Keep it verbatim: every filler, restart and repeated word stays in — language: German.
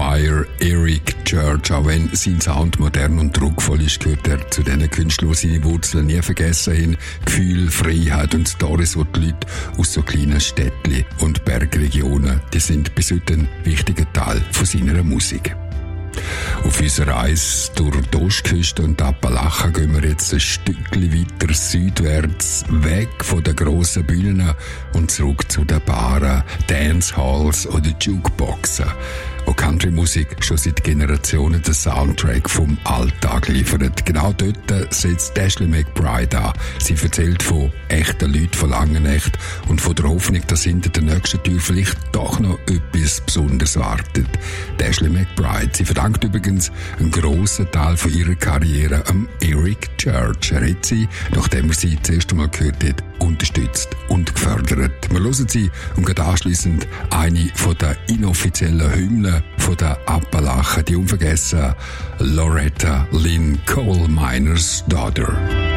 Fire, Eric Church. Auch wenn sein Sound modern und druckvoll ist, gehört er zu diesen Künstlern, die seine Wurzeln nie vergessen haben. Gefühl, Freiheit und Storys, die die Leute aus so kleinen Städtchen und Bergregionen, die sind bis heute ein wichtiger Teil von seiner Musik. Auf unserer Reise durch die Ostküste und die Appalachen gehen wir jetzt ein Stückchen weiter südwärts, weg von den grossen Bühnen und zurück zu den Baren, Dancehalls oder Jukeboxen, wo Country-Musik schon seit Generationen den Soundtrack vom Alltag liefert. Genau dort setzt Ashley McBryde an. Sie erzählt von echten Leuten, von Langenecht und von der Hoffnung, dass hinter der nächsten Tür vielleicht doch noch etwas Besonderes wartet. Ashley McBryde, sie verdankt übrigens einen grossen Teil von ihrer Karriere am Eric Church. Er hat sie, nachdem er sie das erste Mal gehört hat, unterstützt und gefördert. Wir hören sie und gehen anschliessend eine von den inoffiziellen Hymnen von den Appalachen, die unvergessen Loretta Lynn Coal Miners Daughter.